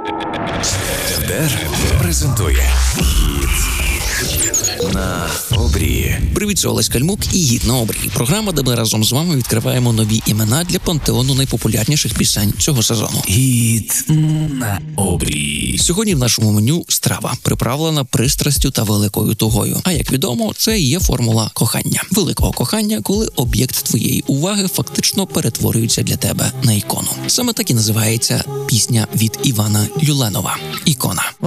ТБР презентує «Гід на обрії». Привіт, це Олесь Кальмук і «Гід на обрії». Програма, де ми разом з вами відкриваємо нові імена для пантеону найпопулярніших пісень цього сезону. «Гід на обрії». Сьогодні в нашому меню страва, приправлена пристрастю та великою тугою. А як відомо, це і є формула кохання. Великого кохання, коли об'єкт твоєї уваги фактично перетворюється для тебе на ікону. Саме так і називається пісня від Івана Люленова «Ікона».